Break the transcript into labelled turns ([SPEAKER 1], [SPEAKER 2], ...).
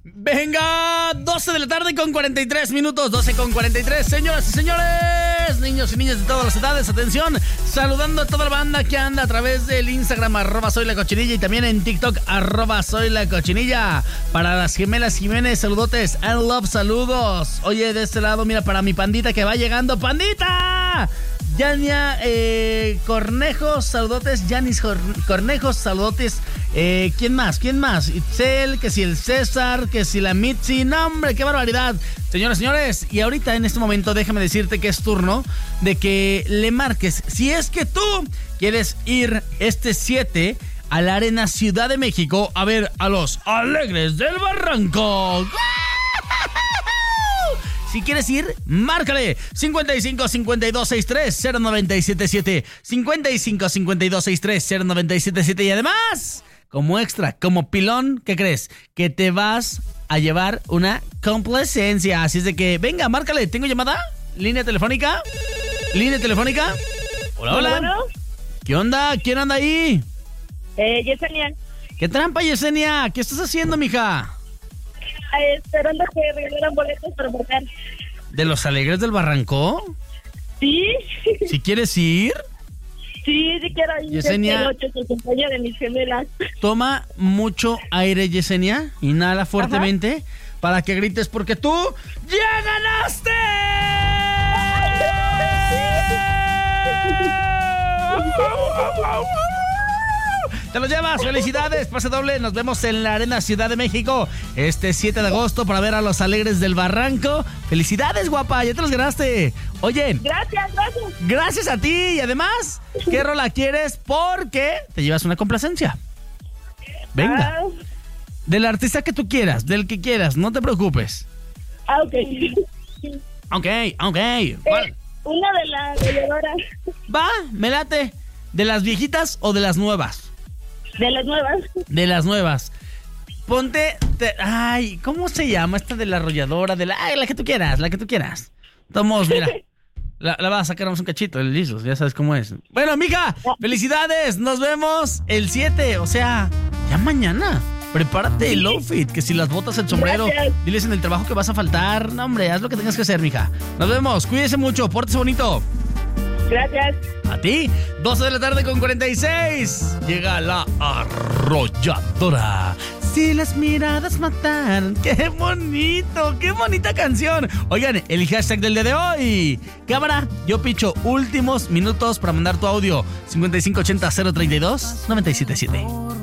[SPEAKER 1] Venga, 12 de la tarde con 43 minutos, 12 con 43, señoras y señores, niños y niñas de todas las edades, atención, saludando a toda la banda que anda a través del Instagram, @soylacochinilla, y también en TikTok, @soylacochinilla. Para las gemelas Jiménez, saludotes, and love, saludos. Oye, de este lado, mira, para mi pandita que va llegando, ¡pandita! Yania Cornejos, saludotes. Yanis Cornejos, saludotes. ¿Quién más? Itzel, que si el César, que si la Mitzi. ¡No, hombre, qué barbaridad! Señoras y señores, y ahorita en este momento déjame decirte que es turno de que le marques. Si es que tú quieres ir este 7 a la Arena Ciudad de México a ver a los Alegres del Barranco. Si quieres ir, márcale 55 52 63 0977, 55 52 63 0977, y además, como extra, como pilón, ¿qué crees? Que te vas a llevar una complacencia. Así es de que, venga, márcale. ¿Tengo llamada? ¿Línea telefónica? Hola, hola.
[SPEAKER 2] Bueno.
[SPEAKER 1] ¿Qué onda? ¿Quién anda ahí?
[SPEAKER 2] Yesenia.
[SPEAKER 1] ¿Qué trampa, Yesenia? ¿Qué estás haciendo, mija?
[SPEAKER 2] Esperando que regalaran boletos para marcar.
[SPEAKER 1] ¿De los Alegres del Barranco?
[SPEAKER 2] Sí.
[SPEAKER 1] ¿Si quieres ir?
[SPEAKER 2] Sí quiero ir.
[SPEAKER 1] Yesenia,
[SPEAKER 2] compañía de mis gemelas.
[SPEAKER 1] toma mucho aire, Yesenia. Inhala fuertemente. Ajá. Para que grites, porque tú ¡ya ganaste! Te lo llevas, felicidades, pase doble. Nos vemos en la Arena Ciudad de México este 7 de agosto para ver a los Alegres del Barranco. Felicidades, guapa, ya te los ganaste. Oye, gracias a ti. Y además, ¿qué rola quieres? Porque te llevas una complacencia. Venga, del artista que tú quieras, del que quieras, no te preocupes. Ok.
[SPEAKER 2] Una de las goleadoras.
[SPEAKER 1] Va, me late. ¿De las viejitas o de las nuevas?
[SPEAKER 2] De las nuevas.
[SPEAKER 1] De las nuevas. Ponte... ay, ¿cómo se llama esta de la arrolladora? La que tú quieras. Tomos, mira. La vas a sacar un cachito, el liso, ya sabes cómo es. Bueno, mija, felicidades. Nos vemos el 7, o sea, ya mañana. Prepárate el outfit, que si las botas, el sombrero. Gracias. Diles en el trabajo que vas a faltar. No, hombre, haz lo que tengas que hacer, mija. Nos vemos, cuídese mucho, pórtese bonito.
[SPEAKER 2] Gracias.
[SPEAKER 1] A ti, 12 de la tarde con 46. Llega la arrolladora. Si las miradas matan. ¡Qué bonito! ¡Qué bonita canción! Oigan, el hashtag del día de hoy. Cámara, yo picho últimos minutos para mandar tu audio. 5580 032 977.